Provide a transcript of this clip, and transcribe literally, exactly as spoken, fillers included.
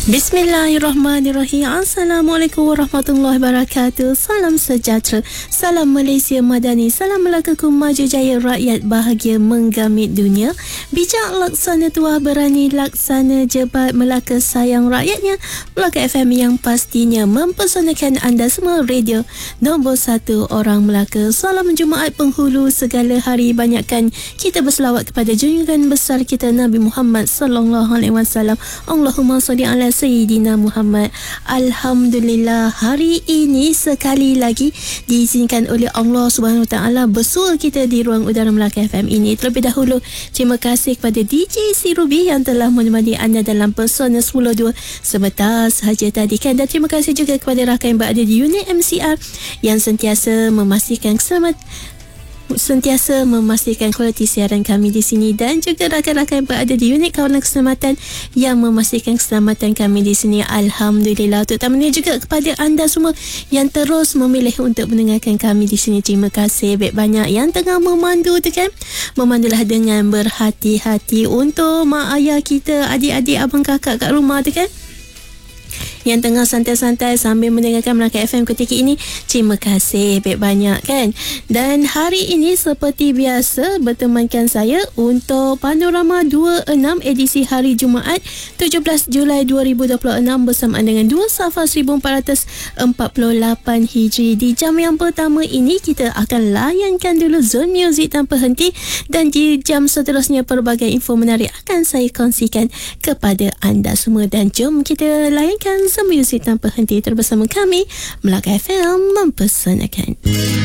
Bismillahirrahmanirrahim. Assalamualaikum warahmatullahi wabarakatuh. Salam sejahtera, salam Malaysia Madani, salam Melaka Maju Jaya, rakyat bahagia menggamit dunia. Bijak laksana tua, berani laksana jebat, Melaka sayang rakyatnya. Melaka F M yang pastinya mempesonakan anda semua, radio nombor satu orang Melaka. Salam Jumaat penghulu segala hari, banyakkan kita berselawat kepada junjungan besar kita Nabi Muhammad sallallahu alaihi wasallam. Allahumma salli ala Sayyidina Muhammad. Alhamdulillah, hari ini sekali lagi diizinkan oleh Allah Subhanahu Wa Taala bersua kita di ruang udara Melaka F M ini. Terlebih dahulu, terima kasih kepada D J Si Ruby yang telah menemani anda dalam Persona sepuluh dua sebentar sahaja tadi kan. Dan terima kasih juga kepada rakan yang berada di unit M C R yang sentiasa memastikan selamat sentiasa memastikan kualiti siaran kami di sini, dan juga rakan-rakan yang berada di unit kawalan keselamatan yang memastikan keselamatan kami di sini. Alhamdulillah. Terutamanya juga kepada anda semua yang terus memilih untuk mendengarkan kami di sini. Terima kasih baik banyak. Yang tengah memandu tu kan, memandulah dengan berhati-hati untuk mak ayah kita, adik-adik, abang kakak kat rumah tu kan, yang tengah santai-santai sambil mendengarkan Melaka F M ketika ini. Terima kasih baik banyak kan. Dan hari ini seperti biasa bertemankan saya untuk Panorama dua puluh enam edisi hari Jumaat tujuh belas Julai dua ribu dua puluh enam bersamaan dengan dua Safar seribu empat ratus empat puluh lapan Hijri. Di jam yang pertama ini kita akan layankan dulu zone muzik tanpa henti, dan di jam seterusnya pelbagai info menarik akan saya kongsikan kepada anda semua. Dan jom kita layankan Muzik tanpa henti terbersama kami, Melaka F M mempersanakan.